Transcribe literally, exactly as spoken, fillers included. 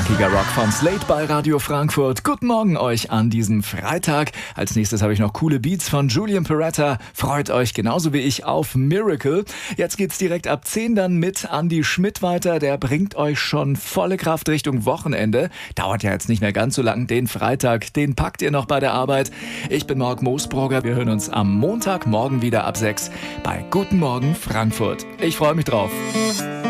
Knackiger Rock von Slate bei Radio Frankfurt. Guten Morgen euch an diesem Freitag. Als nächstes habe ich noch coole Beats von Julian Peretta. Freut euch genauso wie ich auf Miracle. Jetzt geht's direkt ab zehn dann mit Andy Schmidt weiter. Der bringt euch schon volle Kraft Richtung Wochenende. Dauert ja jetzt nicht mehr ganz so lang. Den Freitag, den packt ihr noch bei der Arbeit. Ich bin Marc Moosbrugger. Wir hören uns am Montagmorgen wieder ab sechs bei Guten Morgen Frankfurt. Ich freue mich drauf.